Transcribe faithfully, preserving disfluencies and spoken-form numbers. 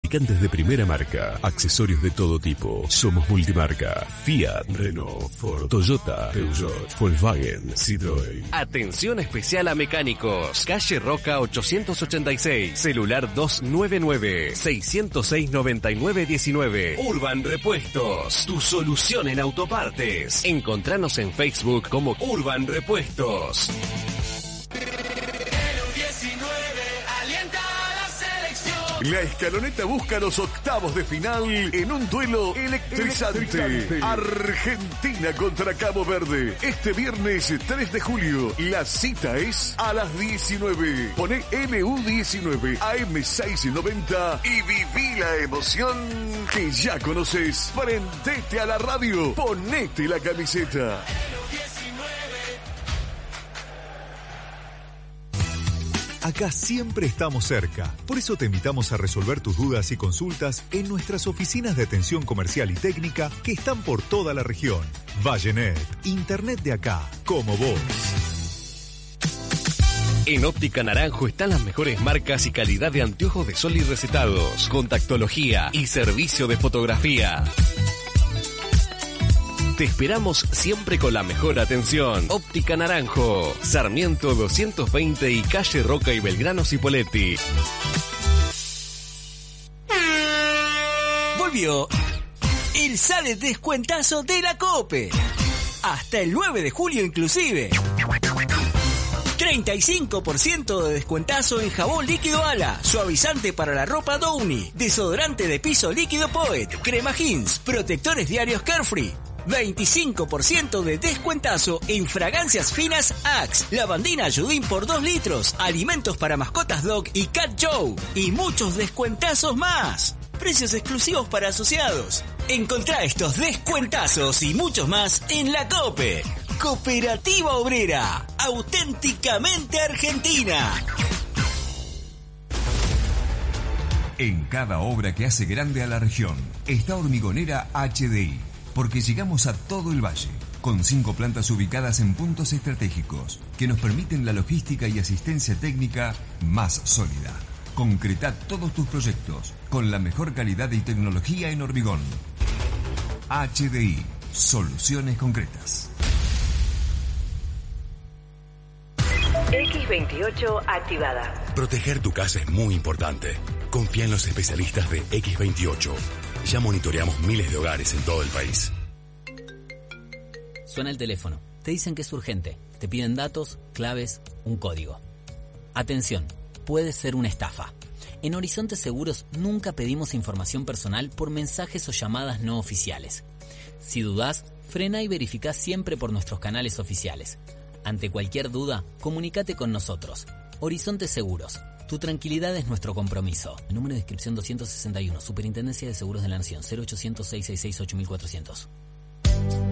fabricantes de primera marca, accesorios de todo tipo. Somos multimarca, Fiat, Renault, Ford, Toyota, Peugeot, Volkswagen, Citroën. Atención especial a mecánicos. Calle Roca ochocientos ochenta y seis, celular dos nueve nueve, seis cero seis, nueve nueve uno nueve. Urban Repuestos, tu solución en autopartes. Encontranos en Facebook como Urban Repuestos. La Escaloneta busca los octavos de final en un duelo electrizante. electrizante. Argentina contra Cabo Verde. Este viernes tres de julio. La cita es a las diecinueve. Poné M U diecinueve A M seiscientos noventa y viví la emoción que ya conoces. Prendete a la radio. Ponete la camiseta. Acá siempre estamos cerca. Por eso te invitamos a resolver tus dudas y consultas en nuestras oficinas de atención comercial y técnica que están por toda la región. Vallenet, internet de acá, como vos. En Óptica Naranjo están las mejores marcas y calidad de anteojos de sol y recetados, contactología y servicio de fotografía. Te esperamos siempre con la mejor atención. Óptica Naranjo, Sarmiento doscientos veinte y calle Roca y Belgrano Cipoletti. Volvió el Sale Descuentazo de la COPE. Hasta el nueve de julio inclusive. treinta y cinco por ciento de descuentazo en jabón líquido Ala, suavizante para la ropa Downy, desodorante de piso líquido Poet, crema Hins, protectores diarios Carefree. veinticinco por ciento de descuentazo en fragancias finas Axe, lavandina Judín por dos litros, alimentos para mascotas Dog y Cat Joe, y muchos descuentazos más. Precios exclusivos para asociados. Encontrá estos descuentazos y muchos más en la COPE. Cooperativa Obrera, auténticamente argentina. En cada obra que hace grande a la región está Hormigonera H D I. Porque llegamos a todo el valle, con cinco plantas ubicadas en puntos estratégicos que nos permiten la logística y asistencia técnica más sólida. Concreta todos tus proyectos con la mejor calidad y tecnología en hormigón. H D I, soluciones concretas. X veintiocho activada. Proteger tu casa es muy importante. Confía en los especialistas de X veintiocho. Ya monitoreamos miles de hogares en todo el país. Suena el teléfono. Te dicen que es urgente. Te piden datos, claves, un código. Atención, puede ser una estafa. En Horizonte Seguros nunca pedimos información personal por mensajes o llamadas no oficiales. Si dudás, frena y verificá siempre por nuestros canales oficiales. Ante cualquier duda, comunícate con nosotros. Horizonte Seguros. Tu tranquilidad es nuestro compromiso. Número de inscripción doscientos sesenta y uno. Superintendencia de Seguros de la Nación. cero ochocientos, seiscientos sesenta y seis, ocho mil cuatrocientos.